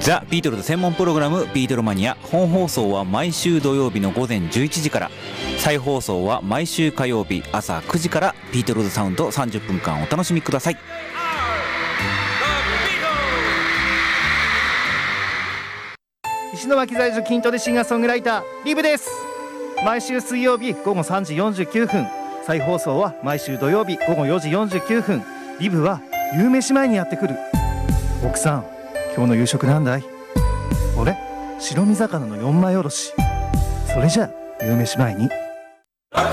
ザ・ビートルズ専門プログラムビートルマニア、本放送は毎週土曜日の午前11時から、再放送は毎週火曜日朝9時から。ビートルズサウンド30分間お楽しみください。 石巻在住筋トレシンガーソングライターリブです。毎週水曜日午後3時49分、再放送は毎週土曜日午後4時49分。リブは夕飯前にやってくる。奥さん、今日の夕食なんだい？俺、白身魚の4枚おろし。それじゃあ夕飯前に。